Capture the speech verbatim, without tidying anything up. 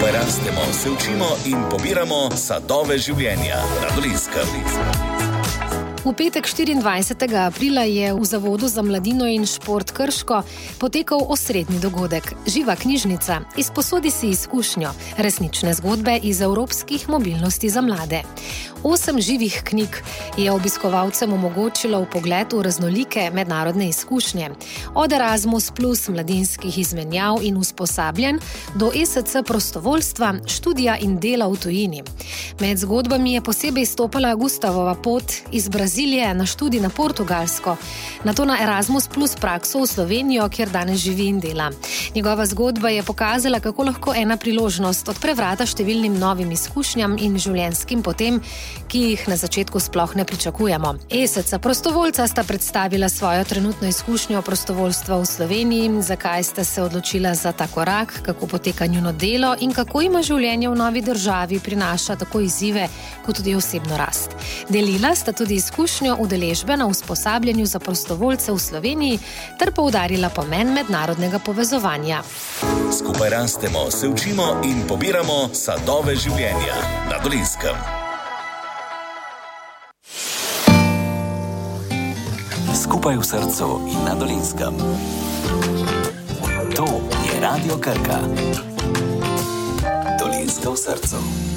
Skupaj rastemo, se učimo in pobiramo sadove življenja na Dolenjskem. V petek štiriindvajsetega aprila je v Zavodu za mladino in šport Krško potekal osrednji dogodek Živa knjižnica. Izposodi si izkušnjo, resnične zgodbe iz evropskih mobilnosti za mlade. Osem živih knjig je obiskovalcem omogočilo vpogled v raznolike mednarodne izkušnje. Od Erasmus plus mladinskih izmenjav in usposabljanj do E S C prostovoljstva, študija in dela v tujini. Med zgodbami je posebej izstopala Gustavova pot iz Brazilije na študij na Portugalsko, nato na Erasmus plus prakso v Slovenijo, kjer danes živi in dela. Njegova zgodba je pokazala, kako lahko ena priložnost odpre vrata številnim novim izkušnjam in življenjskim potem, ki jih na začetku sploh ne pričakujemo. E S C prostovoljca sta predstavila svojo trenutno izkušnjo prostovoljstva v Sloveniji, zakaj sta se odločila za ta korak, kako poteka njuno delo in kako ima življenje v novi državi prinaša tako izzive kot tudi osebno rast. Delila sta tudi izkušnjo udeležbe na usposabljanju za prostovoljce v Sloveniji ter poudarila pomen mednarodnega povezovanja. Skupaj rastemo, se učimo in pobiramo sadove življenja na Dolenjskem. Skupaj v srcu in na Dolenjskem. To je Radio Krka. Dolenjska v srcu.